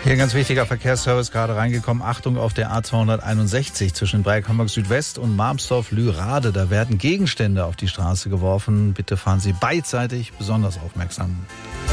Hier ein ganz wichtiger Verkehrsservice gerade reingekommen. Achtung auf der A261 zwischen Breikamberg Südwest und Marmsdorf-Lührade. Da werden Gegenstände auf die Straße geworfen. Bitte fahren Sie beidseitig besonders aufmerksam.